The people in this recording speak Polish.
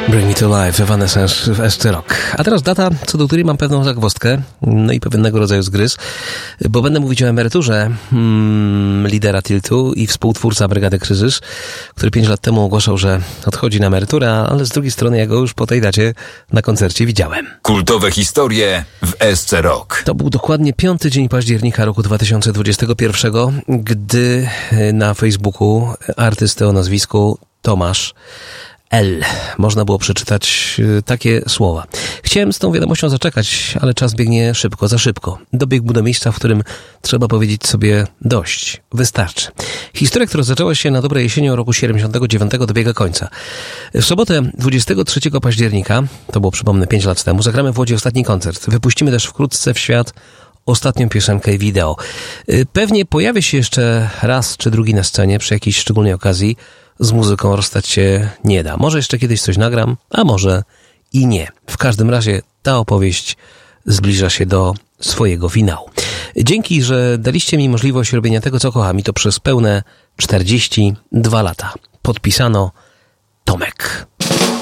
Bring Me To Life, Evanescence w SC Rock. A teraz data, co do której mam pewną zagwozdkę, no i pewnego rodzaju zgryz, bo będę mówić o emeryturze lidera Tiltu i współtwórca Brygady Kryzys, który 5 lat temu ogłaszał, że odchodzi na emeryturę, ale z drugiej strony ja go już po tej dacie na koncercie widziałem. Kultowe historie w SC Rock. To był dokładnie 5 dzień października roku 2021, gdy na Facebooku artysty o nazwisku Tomasz L. można było przeczytać takie słowa. Chciałem z tą wiadomością zaczekać, ale czas biegnie szybko, za szybko. Dobiegł do miejsca, w którym trzeba powiedzieć sobie dość, wystarczy. Historia, która zaczęła się na dobrej jesienią roku 79, dobiega końca. W sobotę 23 października, to było przypomnę 5 lat temu, zagramy w Łodzi ostatni koncert. Wypuścimy też wkrótce w świat ostatnią piosenkę i wideo. Pewnie pojawi się jeszcze raz czy drugi na scenie przy jakiejś szczególnej okazji. Z muzyką rozstać się nie da. Może jeszcze kiedyś coś nagram, a może i nie. W każdym razie ta opowieść zbliża się do swojego finału. Dzięki, że daliście mi możliwość robienia tego, co kocham, i to przez pełne 42 lata. Podpisano Tomek.